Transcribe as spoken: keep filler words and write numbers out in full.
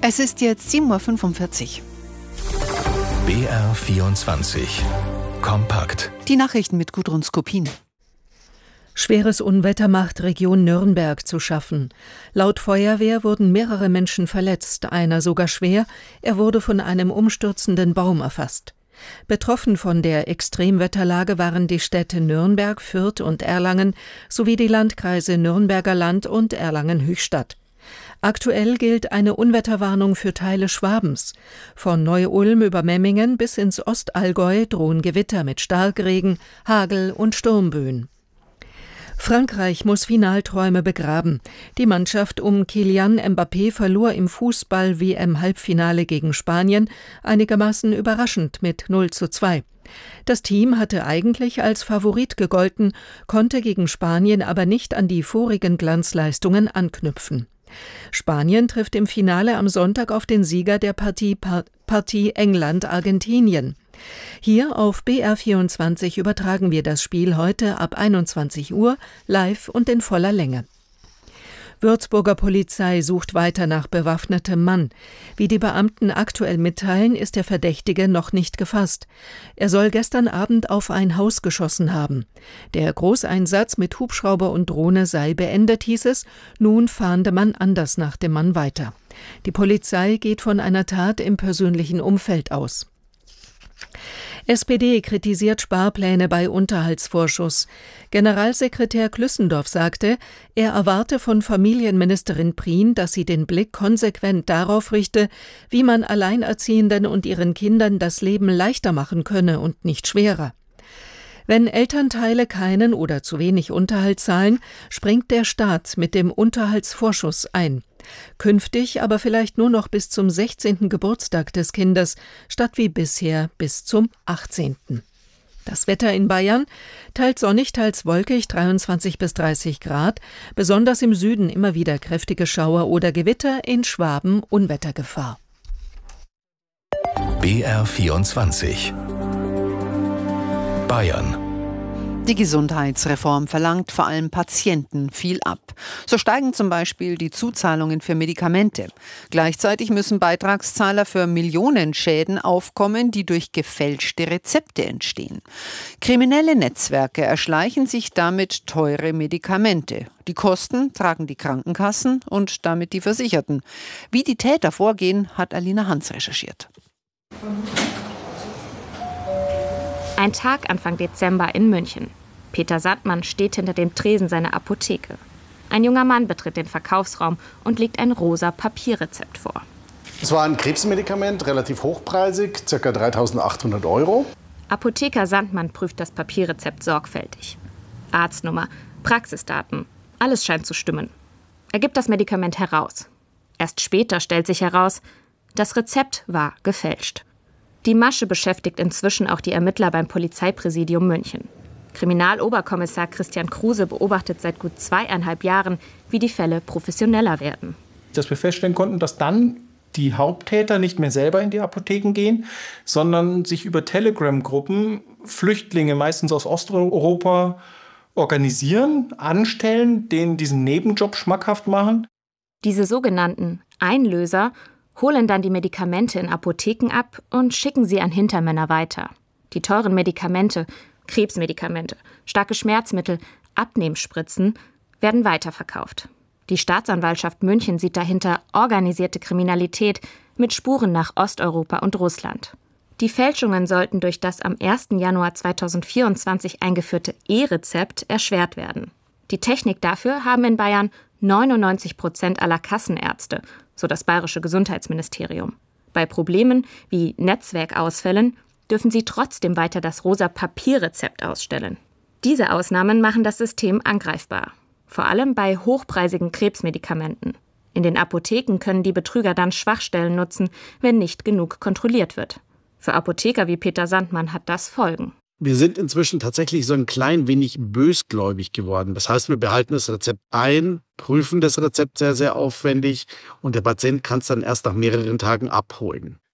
Es ist jetzt sieben Uhr fünfundvierzig. B R vierundzwanzig. Kompakt. Die Nachrichten mit Gudrun Skopin. Schweres Unwetter macht Region Nürnberg zu schaffen. Laut Feuerwehr wurden mehrere Menschen verletzt, einer sogar schwer. Er wurde von einem umstürzenden Baum erfasst. Betroffen von der Extremwetterlage waren die Städte Nürnberg, Fürth und Erlangen sowie die Landkreise Nürnberger Land und Erlangen-Höchstadt. Aktuell gilt eine Unwetterwarnung für Teile Schwabens. Von Neu-Ulm über Memmingen bis ins Ostallgäu drohen Gewitter mit Starkregen, Hagel und Sturmböen. Frankreich muss Finalträume begraben. Die Mannschaft um Kylian Mbappé verlor im Fußball-W M-Halbfinale gegen Spanien einigermaßen überraschend mit null zu zwei. Das Team hatte eigentlich als Favorit gegolten, konnte gegen Spanien aber nicht an die vorigen Glanzleistungen anknüpfen. Spanien trifft im Finale am Sonntag auf den Sieger der Partie, Partie England-Argentinien. Hier auf B R vierundzwanzig übertragen wir das Spiel heute ab einundzwanzig Uhr live und in voller Länge. Würzburger Polizei sucht weiter nach bewaffnetem Mann. Wie die Beamten aktuell mitteilen, ist der Verdächtige noch nicht gefasst. Er soll gestern Abend auf ein Haus geschossen haben. Der Großeinsatz mit Hubschrauber und Drohne sei beendet, hieß es. Nun fahnde man anders nach dem Mann weiter. Die Polizei geht von einer Tat im persönlichen Umfeld aus. S P D kritisiert Sparpläne bei Unterhaltsvorschuss. Generalsekretär Klüssendorf sagte, er erwarte von Familienministerin Prien, dass sie den Blick konsequent darauf richte, wie man Alleinerziehenden und ihren Kindern das Leben leichter machen könne und nicht schwerer. Wenn Elternteile keinen oder zu wenig Unterhalt zahlen, springt der Staat mit dem Unterhaltsvorschuss ein. Künftig aber vielleicht nur noch bis zum sechzehnten Geburtstag des Kindes, statt wie bisher bis zum achtzehnten Das Wetter in Bayern: teils sonnig, teils wolkig, dreiundzwanzig bis dreißig Grad. Besonders im Süden immer wieder kräftige Schauer oder Gewitter, in Schwaben Unwettergefahr. B R vierundzwanzig. Bayern. Die Gesundheitsreform verlangt vor allem Patienten viel ab. So steigen zum Beispiel die Zuzahlungen für Medikamente. Gleichzeitig müssen Beitragszahler für Millionenschäden aufkommen, die durch gefälschte Rezepte entstehen. Kriminelle Netzwerke erschleichen sich damit teure Medikamente. Die Kosten tragen die Krankenkassen und damit die Versicherten. Wie die Täter vorgehen, hat Alina Hans recherchiert. Ein Tag Anfang Dezember in München. Peter Sandmann steht hinter dem Tresen seiner Apotheke. Ein junger Mann betritt den Verkaufsraum und legt ein rosa Papierrezept vor. Es war ein Krebsmedikament, relativ hochpreisig, ca. dreitausendachthundert Euro. Apotheker Sandmann prüft das Papierrezept sorgfältig. Arztnummer, Praxisdaten, alles scheint zu stimmen. Er gibt das Medikament heraus. Erst später stellt sich heraus, das Rezept war gefälscht. Die Masche beschäftigt inzwischen auch die Ermittler beim Polizeipräsidium München. Kriminaloberkommissar Christian Kruse beobachtet seit gut zweieinhalb Jahren, wie die Fälle professioneller werden. Dass wir feststellen konnten, dass dann die Haupttäter nicht mehr selber in die Apotheken gehen, sondern sich über Telegram-Gruppen Flüchtlinge, meistens aus Osteuropa, organisieren, anstellen, denen diesen Nebenjob schmackhaft machen. Diese sogenannten Einlöser holen dann die Medikamente in Apotheken ab und schicken sie an Hintermänner weiter. Die teuren Medikamente, Krebsmedikamente, starke Schmerzmittel, Abnehmspritzen werden weiterverkauft. Die Staatsanwaltschaft München sieht dahinter organisierte Kriminalität mit Spuren nach Osteuropa und Russland. Die Fälschungen sollten durch das am ersten Januar zweitausendvierundzwanzig eingeführte E-Rezept erschwert werden. Die Technik dafür haben in Bayern neunundneunzig Prozent aller Kassenärzte, so das bayerische Gesundheitsministerium. Bei Problemen wie Netzwerkausfällen dürfen sie trotzdem weiter das rosa Papierrezept ausstellen. Diese Ausnahmen machen das System angreifbar. Vor allem bei hochpreisigen Krebsmedikamenten. In den Apotheken können die Betrüger dann Schwachstellen nutzen, wenn nicht genug kontrolliert wird. Für Apotheker wie Peter Sandmann hat das Folgen. Wir sind inzwischen tatsächlich so ein klein wenig bösgläubig geworden. Das heißt, wir behalten das Rezept ein, prüfen das Rezept sehr, sehr aufwendig und der Patient kann es dann erst nach mehreren Tagen abholen.